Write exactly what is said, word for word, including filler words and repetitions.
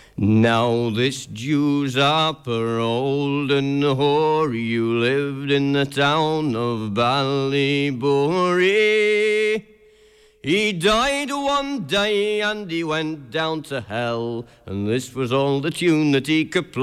Now this Jew's upper old and hoary, you lived in the town of Ballyboorie. He died one day and he went down to hell, and this was all the tune that he could play.